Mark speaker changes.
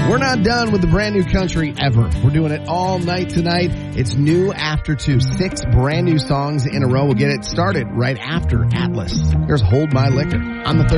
Speaker 1: We're not done with the brand new country ever. We're doing it all night tonight. It's new after 2. 6 brand new songs in a row. We'll get it started right after Atlas. Here's Hold My Liquor on the